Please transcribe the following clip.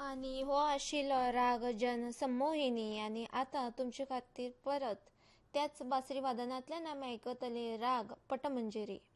आणि हो आशिल्लो राग जन संमोहिनी. आणि आता तुमचे खातीर परत त्याच बासरी वादनांतल्यान आमी आयकतले राग पटमंजरी.